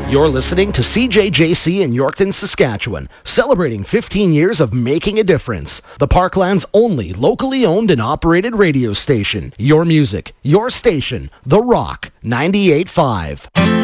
You're listening to CJJC in Yorkton, Saskatchewan, celebrating 15 years of making a difference. The Parkland's only locally owned and operated radio station. Your music, your station, The Rock 98.5.